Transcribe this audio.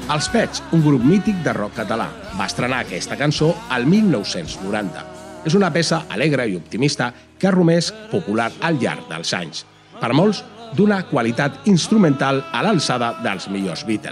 Els Pets, un grup mític de rock català, va estrenar aquesta cançó al 1990. És una peça alegre i optimista que ha romès popular al llarg dels anys. Per molts, d'una qualitat instrumental a l'alçada dels millors Beatles.